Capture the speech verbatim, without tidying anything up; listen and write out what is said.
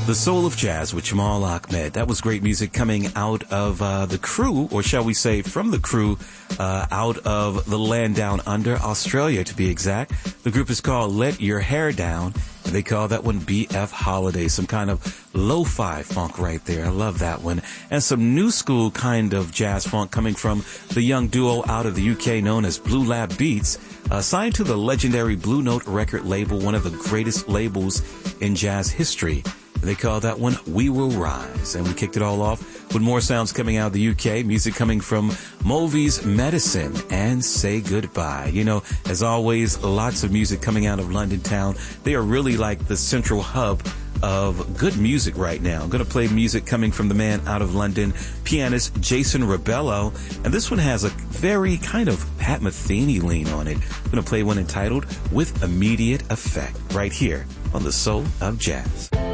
The Soul of Jazz with Jamal Ahmed. That was great music coming out of uh, the crew, or shall we say from the crew, uh, out of the land down under, Australia to be exact. The group is called Let Your Hair Down, and they call that one B F Holiday. Some kind of lo-fi funk right there. I love that one. And some new school kind of jazz funk coming from the young duo out of the U K known as Blue Lab Beats, uh, signed to the legendary Blue Note record label, one of the greatest labels in jazz history. They call that one We Will Rise. And we kicked it all off with more sounds coming out of the U K, music coming from Movies Medicine and Say Goodbye. You know, as always, lots of music coming out of London town. They are really like the central hub of good music right now. I'm going to play music coming from the man out of London, pianist Jason Rebello. And this one has a very kind of Pat Metheny lean on it. I'm going to play one entitled With Immediate Effect right here on The Soul of Jazz.